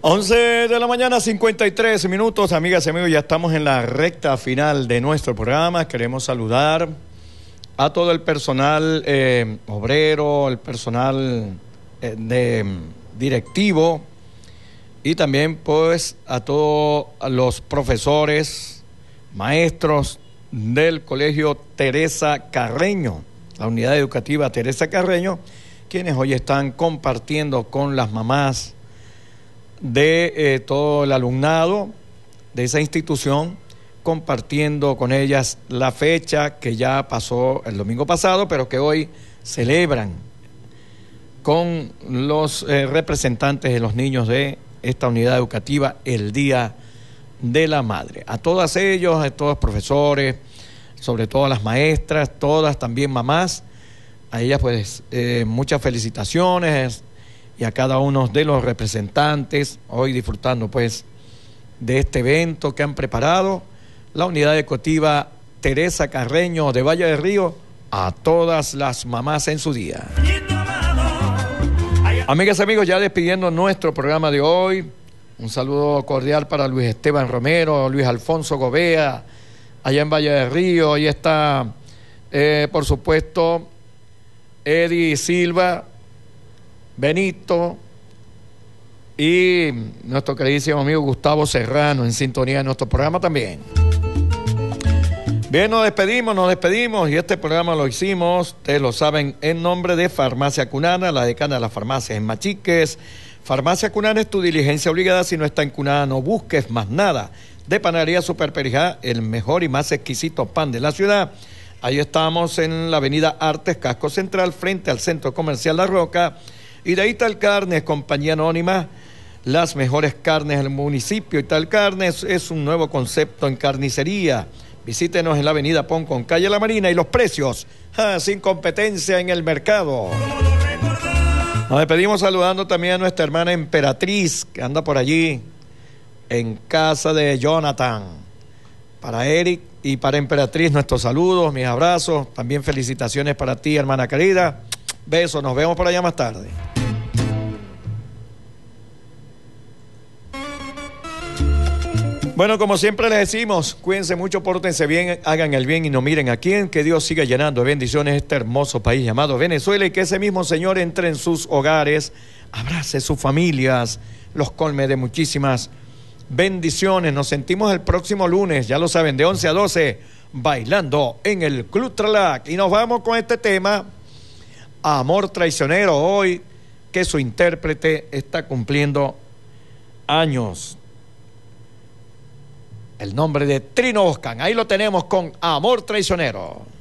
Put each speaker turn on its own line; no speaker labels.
11 de la mañana, 53 minutos. Amigas y amigos, ya estamos en la recta final de nuestro programa. Queremos saludar a todo el personal obrero, el personal directivo y también pues a todos los profesores, maestros del Colegio Teresa Carreño, la unidad educativa Teresa Carreño, quienes hoy están compartiendo con las mamás de todo el alumnado de esa institución, compartiendo con ellas la fecha que ya pasó el domingo pasado, pero que hoy celebran con los representantes de los niños de esta unidad educativa el Día de la Madre. A todas ellos, a todos los profesores, sobre todo a las maestras, todas también mamás, a ellas pues muchas felicitaciones, y a cada uno de los representantes, hoy disfrutando pues de este evento que han preparado la unidad educativa Teresa Carreño de Valle del Río, a todas las mamás en su día. Amigas y amigos, ya despidiendo nuestro programa de hoy, un saludo cordial para Luis Esteban Romero, Luis Alfonso Gobea, allá en Valle del Río. Ahí está, por supuesto, Eddie Silva, Benito y nuestro queridísimo amigo Gustavo Serrano en sintonía de nuestro programa también. Bien, nos despedimos y este programa lo hicimos, ustedes lo saben, en nombre de Farmacia Cunana, la decana de las farmacias en Machiques. Farmacia Cunana es tu diligencia obligada. Si no está en Cunana, no busques más nada. De Panadería Super Perijá, el mejor y más exquisito pan de la ciudad. Ahí estamos en la avenida Artes, Casco Central, frente al Centro Comercial La Roca. Y de Ital Carnes, compañía anónima, las mejores carnes del municipio. Ital Carnes es un nuevo concepto en carnicería. Visítenos en la avenida Poncón, calle La Marina, y los precios sin competencia en el mercado. Nos despedimos saludando también a nuestra hermana Emperatriz, que anda por allí en casa de Jonathan. Para Eric y para Emperatriz, nuestros saludos, mis abrazos. También felicitaciones para ti, hermana querida. Besos, nos vemos por allá más tarde. Bueno, como siempre les decimos, cuídense mucho, pórtense bien, hagan el bien y no miren a quién. Que Dios siga llenando de bendiciones este hermoso país llamado Venezuela, y que ese mismo Señor entre en sus hogares, abrace sus familias, los colme de muchísimas bendiciones. Nos sentimos el próximo lunes, ya lo saben, de 11 a 12, bailando en el Club Tralac. Y nos vamos con este tema, Amor Traicionero, hoy que su intérprete está cumpliendo años. El nombre de Trino Oscan, ahí lo tenemos con Amor Traicionero.